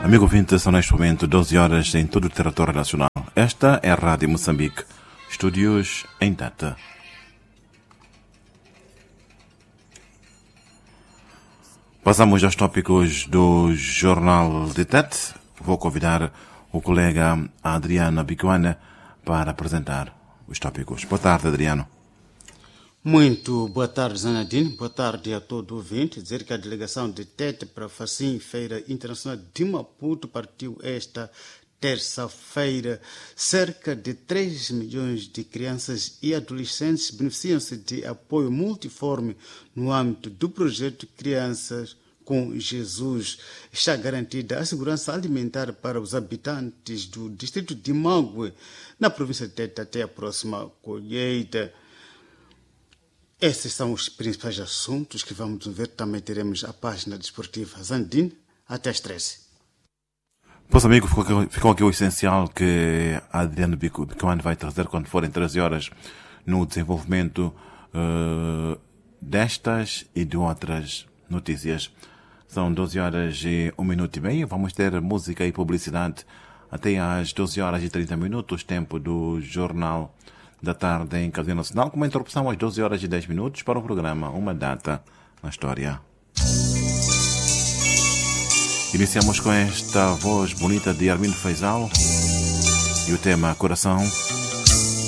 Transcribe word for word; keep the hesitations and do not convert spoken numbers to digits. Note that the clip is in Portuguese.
Amigo ouvinte, são neste momento doze horas em todo o território nacional. Esta é a Rádio Moçambique. Estúdios em Tata. Passamos aos tópicos do Jornal de Tete. Vou convidar o colega Adriano Bicuana para apresentar os tópicos. Boa tarde, Adriano. Muito boa tarde, Zanadine. Boa tarde a todo ouvinte. Dizer que a delegação de Tete para a Facim Feira Internacional de Maputo partiu esta terça-feira. Cerca de três milhões de crianças e adolescentes beneficiam-se de apoio multiforme no âmbito do projeto Crianças com Jesus. Está garantida a segurança alimentar para os habitantes do distrito de Mangue, na província de Tete, até a próxima colheita. Esses são os principais assuntos que vamos ver. Também teremos a página desportiva Zandine até às treze. Pois, amigo, ficou aqui, ficou aqui o essencial que Adriano Bicuano vai trazer quando forem treze horas no desenvolvimento uh, destas e de outras notícias. São doze horas e um minuto e meio. Vamos ter música e publicidade até às doze horas e trinta minutos, tempo do Jornal da Tarde em Cadeia Nacional, com uma interrupção às doze horas e dez minutos para o programa Uma Data na História. Iniciamos com esta voz bonita de Armindo Faisal e o tema Coração.